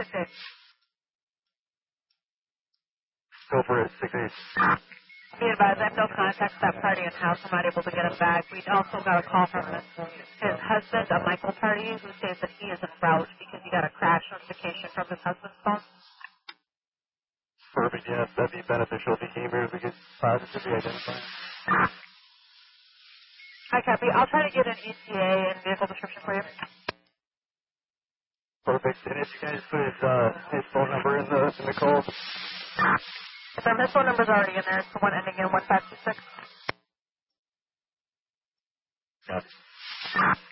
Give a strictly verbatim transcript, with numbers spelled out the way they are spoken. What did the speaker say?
six eight. Go for it, six eight. Be advised, I have no contact with that party in house. I'm not able to get him back. We also got a call from his, his husband, a Michael Party, who says that he is en route because he got a crash notification from his husband's phone. Perfect, yeah, that'd be beneficial if he came here. We could positively identify. Hi, Copy. I'll try to get an E T A and vehicle description for you. Perfect. And if you guys put his, uh, his phone number in the, in the call. If our phone number's already in there, it's the one ending in one five two six. Yeah.